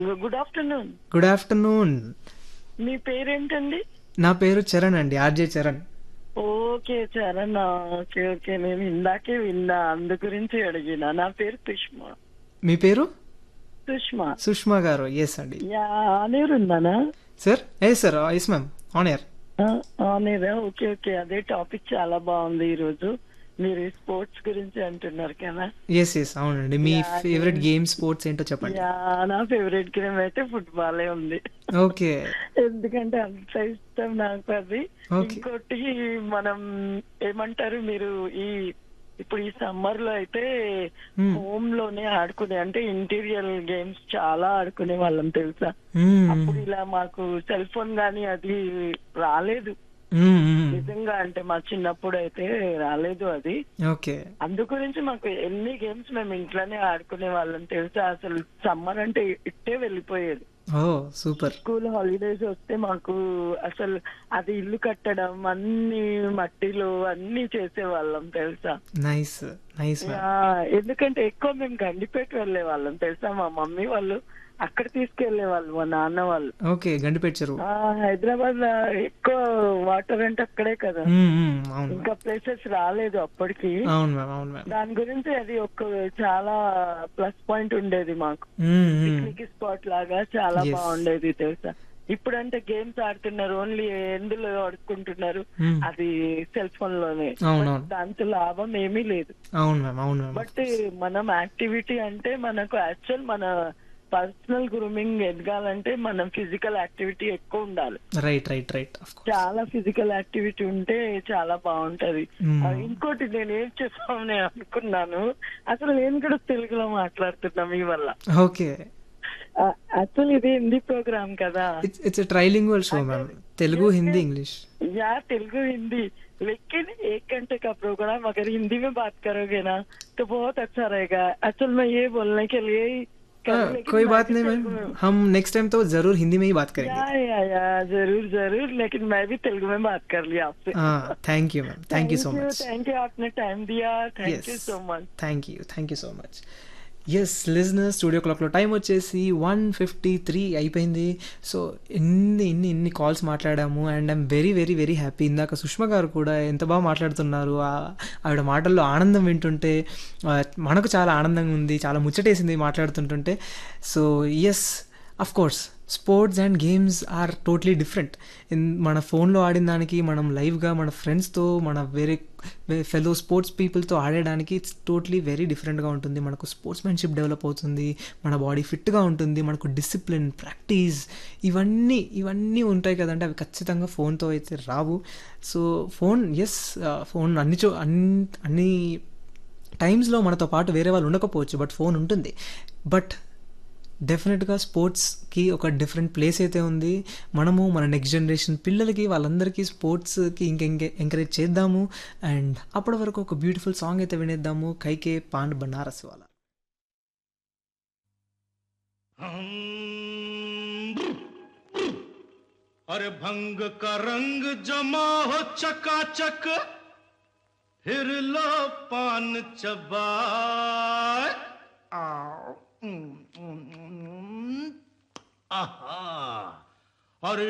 Good afternoon. Good afternoon. మీ పేరేంటండి? నా పేరు చరణ్ అండి. RJ Charan. Okay Charan. Okay okay, నేను ఇందాకే విన్నా, అందు గురించి అడిగిన. నా పేరు సుష్మా. మీ పేరు? సుష్మా. సుష్మా గారు. ఎస్ అండి. Yeah, ఆనేరు ఉందానా? Sir sir yes ma'am. On air. ఆనేరా? Okay okay, అదే టాపిక్ చాలా బాగుంది ఈరోజు. మీరు స్పోర్ట్స్ గురించి అంటున్నారు కదా. ఎస్ ఎస్ అవునండి. మీ యా, ఫేవరెట్ గేమ్ స్పోర్ట్స్ ఏంటో చెప్పండి. యా, నా ఫేవరెట్ గేమ్ అయితే ఫుట్బాలే ఉంది. ఓకే ఎందుకంటే అంత ఇష్టం నాకు అది. ఓకే. ఇంకోటి, మనం ఏమంటారు మీరు, ఈ ఇప్పుడు ఈ సమ్మర్ లో అయితే హోమ్ లోనే ఆడుకునే, అంటే ఇంటీరియర్ గేమ్స్ చాలా ఆడుకునే వాళ్ళం తెలుసా. అప్పుడు ఇలా మాకు సెల్ ఫోన్ గానీ అది రాలేదు. నిజంగా అంటే మా చిన్నప్పుడు అయితే రాలేదు అది. ఓకే అందు గురించి మాకు ఎన్ని గేమ్స్ మేము ఇంట్లోనే ఆడుకునే వాళ్ళం తెలుసా. అసలు సమ్మర్ అంటే ఇట్టే వెళ్ళిపోయేది. ఓ సూపర్. స్కూల్ హాలిడేస్ వస్తే మాకు అసలు అది ఇల్లు కట్టడం, అన్ని మట్టిలో అన్ని చేసేవాళ్ళం తెలుసా. Nice nice ma'am. యా, ఎందుకంటే ఎక్కువ మేము గండిపేట వెళ్ళే వాళ్ళం తెలుసా. మా మమ్మీ వాళ్ళు అక్కడ తీసుకెళ్లే వాళ్ళు, మా నాన్న వాళ్ళు. ఓకే గండిపేట చెరువు. హైదరాబాద్ లో ఎక్కువ వాటర్ అంటే అక్కడే కదా. అవును ఇంకా ప్లేసెస్ రాలేదు అప్పటికి. అవును మ్యామ్. అవును మ్యామ్. దాని గురించి అది ఒక చాలా ప్లస్ పాయింట్ ఉండేది మాకు. పిక్నిక్ స్పాట్ లాగా చాలా ఎస్. బాగుండేది తెలుసా. ఇప్పుడంటే గేమ్స్ ఆడుతున్నారు, ఓన్లీ ఎందులో ఆడుకుంటున్నారు, అది సెల్ ఫోన్ లోనే. అవునవును. దాంతో లాభం ఏమీ లేదు. అవును మ్యామ్. అవును మ్యామ్. బట్ మనం యాక్టివిటీ అంటే మనకు యాక్చువల్ మన పర్సనల్ గ్రూమింగ్ ఎదగాలంటే మనం ఫిజికల్ యాక్టివిటీ ఎక్కువ ఉండాలి. Right right right. Of course. చాలా ఫిజికల్ యాక్టివిటీ ఉంటే చాలా బాగుంటది. ఇంకోటి నేను ఏం చేస్తామని అనుకున్నాను, అసలు నేను కూడా తెలుగులో మాట్లాడుతున్నా మీ వల్ల. ఓకే. యాక్చువల్ ఇది హిందీ ప్రోగ్రామ్ కదా. It's a trilingual show ma'am. Telugu Yes, Hindi yes. English. या तेलुगु हिंदी, लेकिन 1 घंटे का प्रोग्राम अगर हिंदी में बात करोगे ना तो बहुत अच्छा रहेगा. एक्चुअल में ये बोलने के लिए ही करूं, लेकिन कोई मैं बात भी नहीं तेलुगु मैम. में. हम नेक्स्ट टाइम तो जरूर हिंदी में ही बात करेंगे. या जरूर जरूर, लेकिन मैं भी तेलुगु में बात कर लिया आपसे. हाँ thank you ma'am. Thank you so much. Thank you, आपने टाइम दिया. Thank you yes so much. Thank you so much. Yes listener, studio క్లాక్లో టైం వచ్చేసి 1:53 అయిపోయింది. సో ఇన్ని కాల్స్ మాట్లాడాము and I'm very very very happy. ఇందాక సుష్మా గారు కూడా ఎంత బాగా మాట్లాడుతున్నారు. ఆవిడ మాటల్లో ఆనందం వింటుంటే మనకు చాలా ఆనందంగా ఉంది, చాలా ముచ్చటేసింది మాట్లాడుతుంటుంటే. So yes, of course sports and games are totally different. మన ఫోన్లో ఆడిన దానికి మనం లైవ్గా మన ఫ్రెండ్స్తో, మన వేరే fellow sports పీపుల్తో ఆడేయడానికి it's totally very డిఫరెంట్గా ఉంటుంది. మనకు స్పోర్ట్స్మెన్షిప్ డెవలప్ అవుతుంది, మన బాడీ ఫిట్గా ఉంటుంది, మనకు డిసిప్లిన్, ప్రాక్టీస్, ఇవన్నీ ఉంటాయి కదంటే అవి ఖచ్చితంగా ఫోన్తో అయితే రావు. సో ఫోన్ ఫోన్ అన్ని టైమ్స్లో మనతో పాటు వేరే వాళ్ళు ఉండకపోవచ్చు, బట్ ఫోన్ ఉంటుంది. బట్ డెఫినెట్గా స్పోర్ట్స్కి ఒక డిఫరెంట్ ప్లేస్ అయితే ఉంది. మనము మన నెక్స్ట్ జనరేషన్ పిల్లలకి, వాళ్ళందరికీ స్పోర్ట్స్కి ఎంకరేజ్ చేద్దాము. అండ్ అప్పటి వరకు ఒక బ్యూటిఫుల్ సాంగ్ అయితే వినేద్దాము, కైకే పాండ్ బనారస్ వాలా. अरे भंग का रंग जमा हो चकाचक, फिर लो पान चबाए. आओ. आहा. अरे